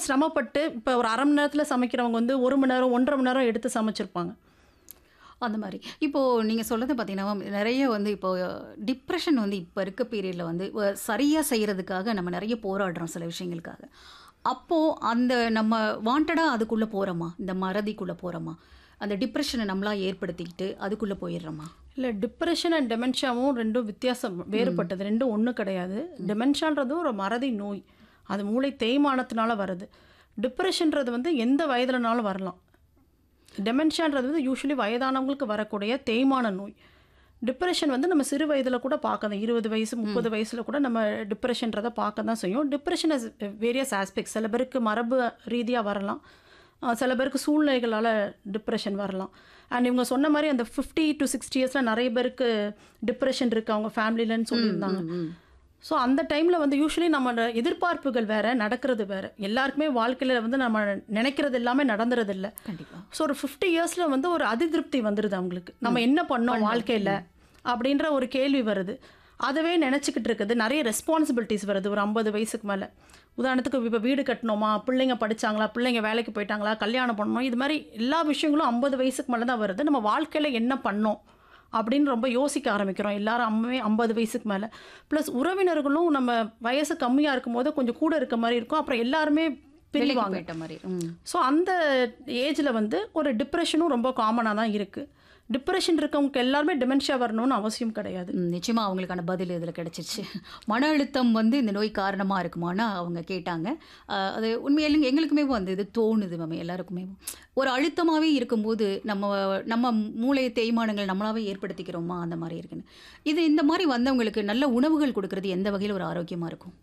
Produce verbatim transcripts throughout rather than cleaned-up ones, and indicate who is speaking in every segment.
Speaker 1: சிரமப்பட்டு இப்போ ஒரு அரை மணி நேரத்தில் சமைக்கிறவங்க வந்து ஒரு மணி நேரம் ஒன்றரை மணி நேரம் எடுத்து சமைச்சிருப்பாங்க.
Speaker 2: அந்த மாதிரி இப்போது நீங்கள் சொல்கிறது பார்த்தீங்கன்னா நிறைய வந்து இப்போ டிப்ரெஷன் வந்து இப்போ இருக்க பீரியடில் வந்து சரியாக செய்கிறதுக்காக நம்ம நிறைய போராடுறோம் சில விஷயங்களுக்காக. அப்போது அந்த நம்ம வாண்டடாக அதுக்குள்ளே போகிறோமா, இந்த மறதிக்குள்ளே போகிறோமா, அந்த டிப்ரெஷனை நம்மளா ஏற்படுத்திக்கிட்டு அதுக்குள்ளே போயிடுறோமா?
Speaker 1: இல்லை, டிப்ரெஷன் அண்ட் டெமென்ஷியாவும் ரெண்டும் வித்தியாசம் வேறுபட்டது. ரெண்டும் ஒன்றும் கிடையாது. டெமென்ஷியான்றது ஒரு மறதி நோய், அது மூளை தேய்மானத்தினால வருது. டிப்ரெஷன்றது வந்து எந்த வயதுலனாலும் வரலாம். டெமென்ஷியான்றது வந்து யூஸ்வலி வயதானவங்களுக்கு வரக்கூடிய தேய்மான நோய். டிப்ரெஷன் வந்து நம்ம சிறு வயதில் கூட பார்க்க தான், இருபது வயசு முப்பது வயசில் கூட நம்ம டிப்ரெஷன்றதை பார்க்க தான் செய்யும். Depression is various aspects. சில பேருக்கு மரபு ரீதியாக வரலாம், சில பேருக்கு சூழ்நிலைகளால் டிப்ரெஷன் வரலாம். அண்ட் இவங்க சொன்ன மாதிரி அந்த ஃபிஃப்டி டு சிக்ஸ்டி இயர்ஸில் நிறைய பேருக்கு டிப்ரெஷன் இருக்குது அவங்க ஃபேமிலிலன்னு சொல்லியிருந்தாங்க. ஸோ அந்த டைமில் வந்து யூஸ்வலி நம்ம எதிர்பார்ப்புகள் வேறு, நடக்கிறது வேறு. எல்லாருக்குமே வாழ்க்கையில் வந்து நம்ம நினைக்கிறது எல்லாமே நடந்துறது இல்லை. ஸோ ஒரு ஃபிஃப்டி இயர்ஸில் வந்து ஒரு அதிருப்தி வந்துடுது அவங்களுக்கு. நம்ம என்ன பண்ணோம் வாழ்க்கையில் அப்படின்ற ஒரு கேள்வி வருது. அதுவே நினச்சிக்கிட்டு இருக்குது. நிறைய ரெஸ்பான்சிபிலிட்டிஸ் வருது ஒரு ஐம்பது வயசுக்கு மேலே. உதாரணத்துக்கு இப்போ வீடு கட்டணுமா, பிள்ளைங்க படித்தாங்களா, பிள்ளைங்க வேலைக்கு போயிட்டாங்களா, கல்யாணம் பண்ணணும், இது மாதிரி எல்லா விஷயங்களும் ஐம்பது வயசுக்கு மேலே தான் வருது. நம்ம வாழ்க்கையில் என்ன பண்ணோம் அப்படின்னு ரொம்ப யோசிக்க ஆரம்பிக்கிறோம் எல்லாரும் அம்மே ஐம்பது வயசுக்கு மேலே. ப்ளஸ் உறவினர்களும் நம்ம வயசு கம்மியாக இருக்கும்போது கொஞ்சம் கூட இருக்க மாதிரி இருக்கும், அப்புறம் எல்லாருமே பிரிவாங்க
Speaker 2: மாதிரி.
Speaker 1: ஸோ அந்த ஏஜில் வந்து ஒரு டிப்ரெஷனும் ரொம்ப காமனாக தான் இருக்குது. டிப்ரெஷன் இருக்கவங்களுக்கு எல்லாருமே டிமென்ஷியா வரணும்னு அவசியம் கிடையாது.
Speaker 2: நிச்சயமாக அவங்களுக்கான பதில் இதில் கிடச்சிருச்சு. மன அழுத்தம் வந்து இந்த நோய் காரணமாக இருக்குமானா அவங்க கேட்டாங்க. அது உண்மையிலும் எங்களுக்குமே வந்து இது தோணுது மேம், எல்லாருக்குமே ஒரு அழுத்தமாகவே இருக்கும்போது நம்ம நம்ம மூளை தேய்மானங்கள் நம்மளாவே ஏற்படுத்திக்கிறோமா அந்த மாதிரி இருக்குன்னு. இது இந்த மாதிரி வந்தவங்களுக்கு நல்ல உணவுகள் கொடுக்கறது எந்த வகையில் ஒரு ஆரோக்கியமாக இருக்கும்?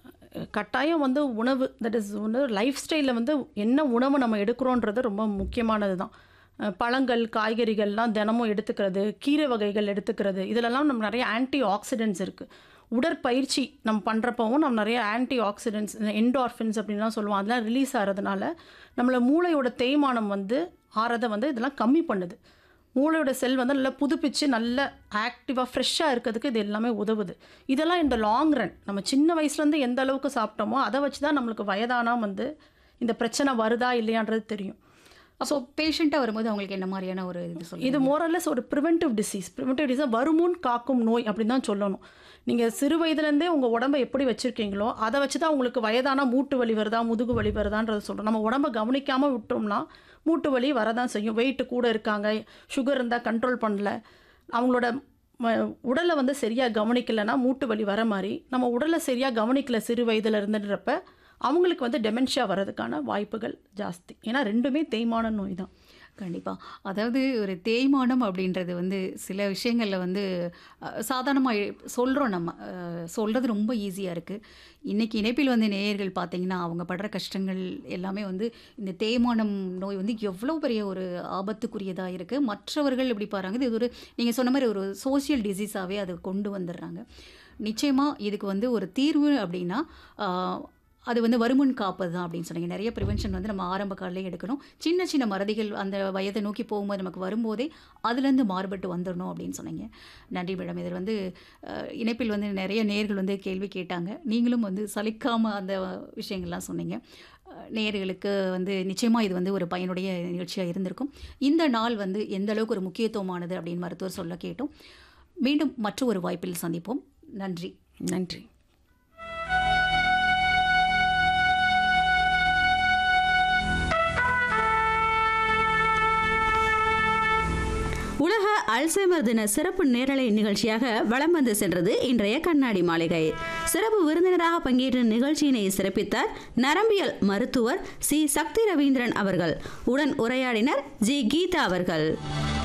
Speaker 1: கட்டாயம் வந்து உணவு, தட் இஸ் வந்து லைஃப் ஸ்டைலில் வந்து என்ன உணவு நம்ம எடுக்கிறோன்றது ரொம்ப முக்கியமானது தான். பழங்கள் காய்கறிகள்லாம் தினமும் எடுத்துக்கிறது, கீரை வகைகள் எடுத்துக்கிறது, இதிலெல்லாம் நம்ம நிறைய ஆன்டி ஆக்சிடென்ட்ஸ் இருக்குது. உடற்பயிற்சி நம்ம பண்ணுறப்பவும் நம்ம நிறைய ஆன்டி ஆக்சிடென்ட்ஸ், என்டார்ஃபின்ஸ் அப்படின்லாம் சொல்லுவோம், அதெல்லாம் ரிலீஸ் ஆகிறதுனால நம்மளை மூளையோட தேய்மானம் வந்து ஆறதை வந்து இதெல்லாம் கம்மி பண்ணுது. மூளையோட செல் வந்து நல்லா புதுப்பிச்சு நல்ல ஆக்டிவாக ஃப்ரெஷ்ஷாக இருக்கிறதுக்கு இது எல்லாமே உதவுது. இதெல்லாம் இந்த லாங் ரன் நம்ம சின்ன வயசுலேருந்து எந்த அளவுக்கு சாப்பிட்டோமோ அதை வச்சு தான் நம்மளுக்கு வயதானா வந்து இந்த பிரச்சனை வருதா இல்லையான்றது தெரியும்.
Speaker 2: ஸோ பேஷண்ட்டாக வரும்போது அவங்களுக்கு என்ன மாதிரியான ஒரு இது சொல்லுங்கள்?
Speaker 1: இது மோரல்லஸ் ஒரு ப்ரிவென்டிவ் டிசீஸ். ப்ரிவென்டிவ் டிசீஸ் வருமுன் காக்கும் நோய் அப்படின்னு தான் சொல்லணும். நீங்கள் சிறு வயதுலேருந்தே உங்கள் உடம்பை எப்படி வச்சுருக்கீங்களோ அதை வச்சு தான் உங்களுக்கு வயதானா மூட்டு வலி வருதா முதுகு வலி வருதான்றதை சொல்கிறோம். நம்ம உடம்பை கவனிக்காமல் விட்டோம்னா மூட்டு வலி வரதான் செய்யும். வெயிட்டு கூட இருக்காங்க, சுகர் இருந்தால் கண்ட்ரோல் பண்ணல, அவங்களோட உடலை வந்து சரியாக கவனிக்கலைன்னா மூட்டு வலி வர மாதிரி, நம்ம உடலை சரியாக கவனிக்கல சிறு வயதில் இருந்துன்றப்ப அவங்களுக்கு வந்து டெமென்ஷியா வர்றதுக்கான வாய்ப்புகள் ஜாஸ்தி. ஏன்னா ரெண்டுமே தேய்மான நோய் தான்.
Speaker 2: கண்டிப்பாக. அதாவது ஒரு தேய்மானம் அப்படின்றது வந்து சில விஷயங்களில் வந்து சாதாரணமாக சொல்கிறோம், நம்ம சொல்கிறது ரொம்ப ஈஸியாக இருக்குது. இன்றைக்கி இணைப்பில் வந்து நேயர்கள் பார்த்திங்கன்னா அவங்க படுற கஷ்டங்கள் எல்லாமே வந்து இந்த தேய்மானம் நோய் வந்து எவ்வளோ பெரிய ஒரு ஆபத்துக்குரியதாக இருக்குது. மற்றவர்கள் எப்படி பாருங்க, இது ஒரு நீங்கள் சொன்ன மாதிரி ஒரு சோஷியல் டிசீஸாகவே அதை கொண்டு வந்துடுறாங்க. நிச்சயமாக இதுக்கு வந்து ஒரு தீர்வு அப்படின்னா அது வந்து வருமுன் காப்பது தான் அப்படின்னு சொன்னீங்க. நிறைய ப்ரிவென்ஷன் வந்து நம்ம ஆரம்ப காலையிலே எடுக்கணும். சின்ன சின்ன மறதிகள் அந்த வயதை நோக்கி போகும்போது நமக்கு வரும்போதே அதுலேருந்து மாறுபட்டு வந்துடணும் அப்படின்னு சொன்னீங்க. நன்றி மேடம். இதில் வந்து இணைப்பில் வந்து நிறைய நேயர்கள் வந்து கேள்வி கேட்டாங்க, நீங்களும் வந்து சலிக்காமல் அந்த விஷயங்கள்லாம் சொன்னீங்க. நேயர்களுக்கு வந்து நிச்சயமாக இது வந்து ஒரு பயனுடைய நிகழ்ச்சியாக இருந்திருக்கும். இந்த நாள் வந்து எந்த அளவுக்கு ஒரு முக்கியத்துவமானது அப்படின்னு மருத்துவர் சொல்ல கேட்டோம். மீண்டும் மற்ற ஒரு வாய்ப்பில் சந்திப்போம். நன்றி.
Speaker 1: நன்றி.
Speaker 3: உலக அல்சைமர் தின சிறப்பு நேரலை நிகழ்ச்சியாக வலம் வந்து சென்றது இன்றைய கண்ணாடி மாளிகை. சிறப்பு விருந்தினராக பங்கேற்ற நிகழ்ச்சியினை சிறப்பித்தார் நரம்பியல் மருத்துவர் சி சக்தி ரவீந்திரன் அவர்கள். உடன் உரையாடினர் ஜி கீதா அவர்கள்.